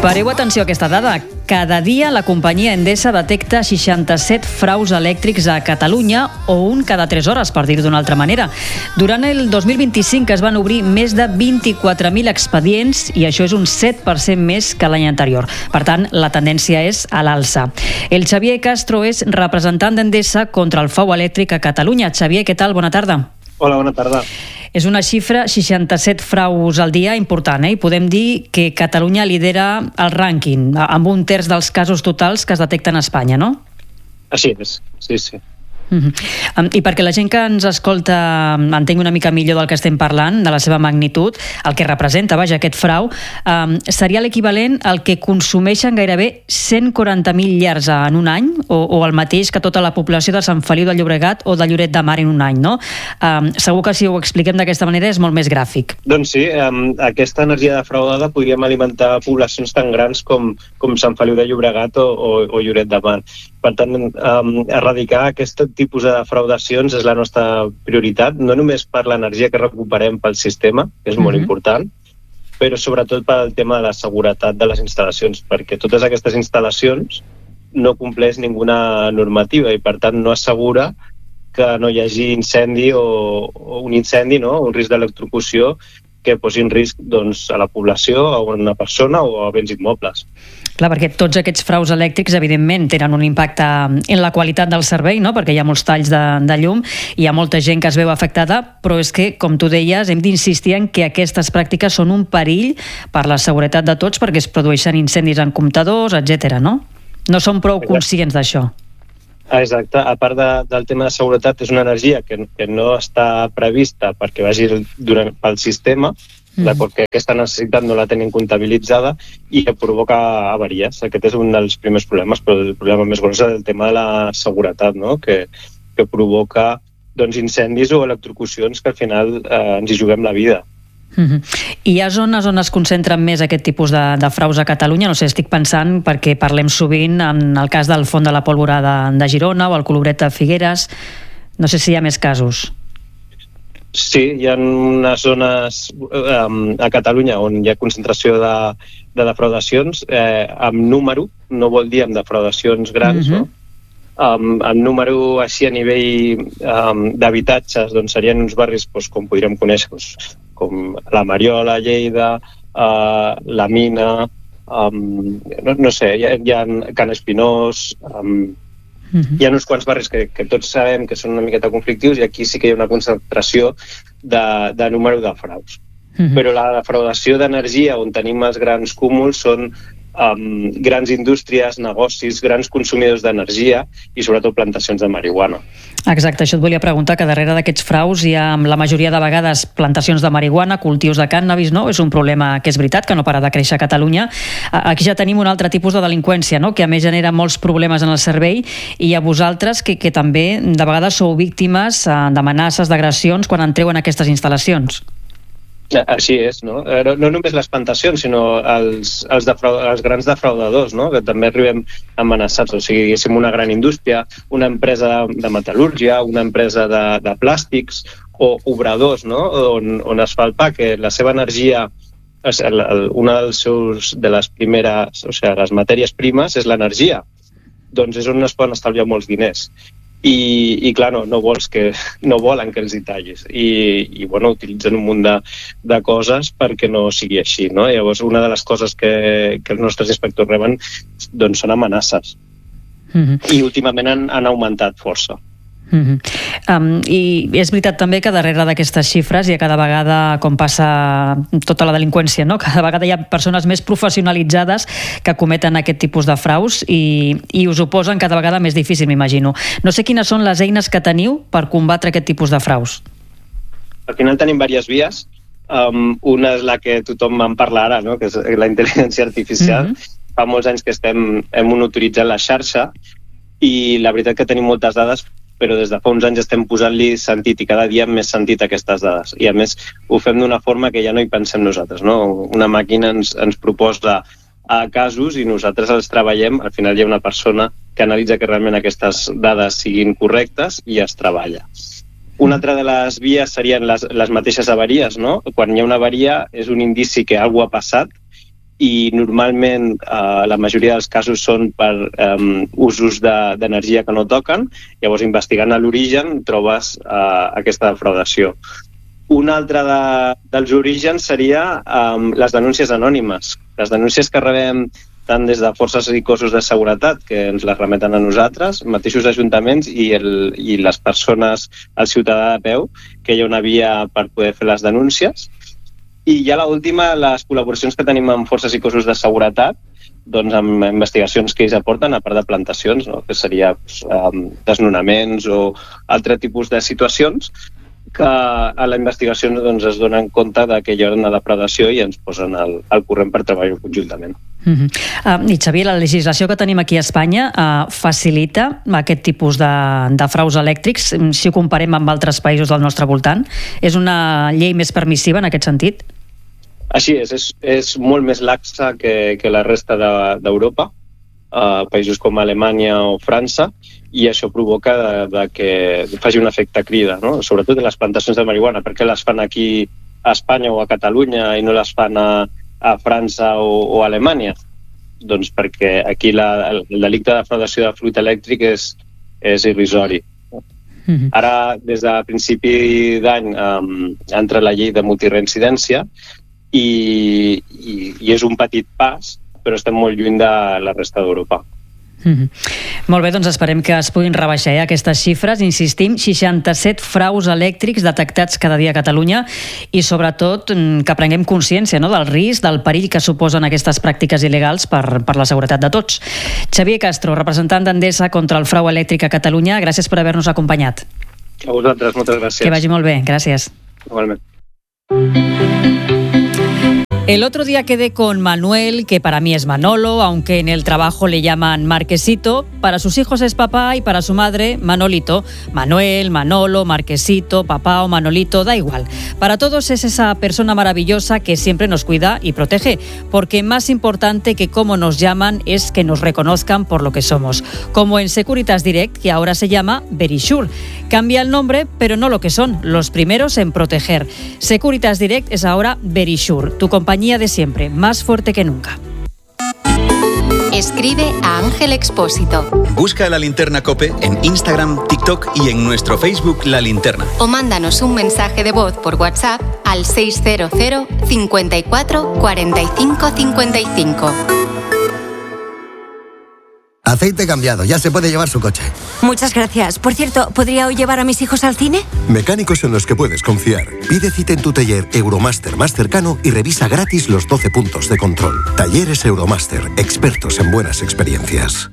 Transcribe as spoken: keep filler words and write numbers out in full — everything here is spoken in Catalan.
Pareu atenció a aquesta dada. Cada dia la companyia Endesa detecta seixanta-set fraus elèctrics a Catalunya, o un cada tres hores, per dir-ho d'una altra manera. Durant el dos mil vint-i-cinc es van obrir més de vint-i-quatre mil expedients i això és un set per cent més que l'any anterior. Per tant, la tendència és a l'alça. El Xavier Castro és representant d'Endesa contra el frau elèctric a Catalunya. Xavier, què tal? Bona tarda. Hola, bona tarda. És una xifra, seixanta-set fraus al dia, important, eh? I podem dir que Catalunya lidera el rànquing, amb un terç dels casos totals que es detecten a Espanya, no? Així és, sí, sí. Uh-huh. I perquè la gent que ens escolta entengui una mica millor del que estem parlant, de la seva magnitud, el que representa, vaja, aquest frau, um, seria l'equivalent al que consumeixen gairebé cent quaranta mil llars en un any, o, o el mateix que tota la població de Sant Feliu de Llobregat o de Lloret de Mar en un any, no? Um, segur que si ho expliquem d'aquesta manera és molt més gràfic. Doncs sí, um, aquesta energia defraudada podríem alimentar poblacions tan grans com, com Sant Feliu de Llobregat o, o, o Lloret de Mar. Per tant, um, erradicar aquest tipus de defraudacions és la nostra prioritat, no només per l'energia que recuperem pel sistema, que és molt uh-huh. important, però sobretot pel tema de la seguretat de les instal·lacions, perquè totes aquestes instal·lacions no compleix ninguna normativa i, per tant, no assegura que no hi hagi incendi o, o un incendi, no? Un risc d'electrocució que posi en risc, doncs, a la població, a una persona o a béns immobles. Clar, perquè tots aquests fraus elèctrics, evidentment, tenen un impacte en la qualitat del servei, no? Perquè hi ha molts talls de, de llum, hi ha molta gent que es veu afectada, però és que, com tu deies, hem d'insistir en que aquestes pràctiques són un perill per la seguretat de tots, perquè es produeixen incendis en comptadors, etcètera, no? No som prou conscients d'això. Exacte. A part de, del tema de seguretat, és una energia que, que no està prevista perquè vagi durant, pel sistema, mm. d'acord, que aquesta necessitat no la tenim comptabilitzada i que provoca avaries. Aquest és un dels primers problemes, però el problema més gros és el tema de la seguretat, no? que, que provoca doncs, incendis o electrocucions que al final eh, ens hi juguem la vida. Uh-huh. I hi ha zones on es concentren més aquest tipus de, de fraus a Catalunya? No sé, estic pensant perquè parlem sovint en el cas del Font de la Pólvora de, de Girona o el Colobret de Figueres. No sé si hi ha més casos. Sí, hi ha unes zones um, a Catalunya on hi ha concentració de, de defraudacions eh, amb número, no vol dir amb defraudacions grans, uh-huh. no? Um, amb número així a nivell um, d'habitatges, doncs serien uns barris doncs, com podríem conèixer, doncs, com la Mariola, Lleida, uh, la Mina, um, no, no sé, hi ha, hi ha Can Espinós, um, uh-huh. hi ha uns quants barris que, que tots sabem que són una miqueta conflictius i aquí sí que hi ha una concentració de, de número de fraus. Uh-huh. Però la defraudació d'energia on tenim els grans cúmuls són Um, grans indústries, negocis, grans consumidors d'energia i sobretot plantacions de marihuana. Exacte, això et volia preguntar, que darrere d'aquests fraus hi ha la majoria de vegades plantacions de marihuana, cultius de cànnabis, no? És un problema que és veritat, que no para de créixer a Catalunya. Aquí ja tenim un altre tipus de delinqüència, no? Que a més genera molts problemes en el servei, i a vosaltres que, que també de vegades sou víctimes d'amenaces, d'agressions quan entreu en aquestes instal·lacions. Així és, no? No, no només les plantacions, sinó els, els, defraud, els grans defraudadors, no? Que també arribem amenaçats. O sigui, diguéssim, una gran indústria, una empresa de metal·lúrgia, una empresa de, de plàstics o obradors, no? On, on es fa el pa, que la seva energia, una dels seus, de les primeres, o sigui, les matèries primes és l'energia. Doncs és on es poden estalviar molts diners. I, i clar, no, no, vols que, no volen que els hi tallis i, i bueno, utilitzen un munt de, de coses perquè no sigui així, no? Llavors una de les coses que, que els nostres inspectors reben doncs són amenaces. Mm-hmm. I últimament han, han augmentat força. Mm-hmm. um, I és veritat també que darrere d'aquestes xifres hi ha cada vegada, com passa tota la delinqüència, no? Cada vegada hi ha persones més professionalitzades que cometen aquest tipus de fraus i, i us ho posen cada vegada més difícil, m'imagino. No sé quines són les eines que teniu per combatre aquest tipus de fraus. Al final tenim diverses vies. Um, una és la que tothom en parla ara, no? Que és la intel·ligència artificial. Mm-hmm. Fa molts anys que estem, hem monitoritzat la xarxa i la veritat que tenim moltes dades, però des de fa uns anys estem posant-li sentit i cada dia més sentit a aquestes dades. I a més ho fem d'una forma que ja no hi pensem nosaltres, no? Una màquina ens, ens proposa a casos i nosaltres els treballem. Al final hi ha una persona que analitza que realment aquestes dades siguin correctes i es treballa. Una altra de les vies serien les, les mateixes avaries, no? Quan hi ha una avaria és un indici que alguna ha passat i normalment eh, la majoria dels casos són per eh, usos de, d'energia que no toquen. Llavors, investigant a l'origen trobes eh, aquesta defraudació. Un altre de, dels orígens seria eh, les denúncies anònimes. Les denúncies que rebem tant des de forces i cossos de seguretat, que ens les remeten a nosaltres, mateixos ajuntaments i, el, i les persones, el ciutadà de peu, que hi ha una via per poder fer les denúncies. I ja l'última, les col·laboracions que tenim amb forces i cossos de seguretat, doncs amb investigacions que ells aporten, a part de plantacions, no? Que seria um, desnonaments o altre tipus de situacions, que a la investigació doncs, es donen compte de que hi ha una depredació i ens posen al, al corrent per treballar conjuntament. Uh-huh. Uh, I Xavier, la legislació que tenim aquí a Espanya uh, facilita aquest tipus de, de fraus elèctrics si ho comparem amb altres països del nostre voltant? És una llei més permissiva en aquest sentit? Així és, és, és molt més laxa que, que la resta de, d'Europa, uh, països com Alemanya o França, i això provoca de, de que faci un efecte crida, no? Sobretot en les plantacions de marihuana. Per què les fan aquí a Espanya o a Catalunya i no les fan a, a França o, o a Alemanya? Doncs perquè aquí la, el, el delicte de defraudació de fluid elèctric és, és irrisori. Mm-hmm. Ara, des de principi d'any, um, entra la llei de multireincidència i, i, i és un petit pas, però estem molt lluny de la resta d'Europa. Mm-hmm. Molt bé, doncs esperem que es puguin rebaixar eh, aquestes xifres. Insistim, seixanta-set fraus elèctrics detectats cada dia a Catalunya i sobretot que prenguem consciència, no?, del risc, del perill que suposen aquestes pràctiques il·legals per, per la seguretat de tots. Xavier Castro, representant d'Endesa contra el frau elèctric a Catalunya, gràcies per haver-nos acompanyat. A vosaltres, moltes gràcies. Que vagi molt bé, gràcies. Igualment. El otro día quedé con Manuel, que para mí es Manolo, aunque en el trabajo le llaman Marquesito. Para sus hijos es papá y para su madre Manolito. Manuel, Manolo, Marquesito, papá o Manolito, da igual. Para todos es esa persona maravillosa que siempre nos cuida y protege, porque más importante que cómo nos llaman es que nos reconozcan por lo que somos. Como en Securitas Direct, que ahora se llama Verisure. Cambia el nombre, pero no lo que son, los primeros en proteger. Securitas Direct es ahora Verisure, tu compañía de siempre, más fuerte que nunca. Escribe a Ángel Expósito. Busca La Linterna COPE en Instagram, TikTok y en nuestro Facebook La Linterna. O mándanos un mensaje de voz por WhatsApp al seis cero cero, cincuenta y cuatro, cuarenta y cinco, cincuenta y cinco. Aceite cambiado, ya se puede llevar su coche. Muchas gracias. Por cierto, ¿podría hoy llevar a mis hijos al cine? Mecánicos en los que puedes confiar. Pide cita en tu taller Euromaster más cercano y revisa gratis los doce puntos de control. Talleres Euromaster, expertos en buenas experiencias.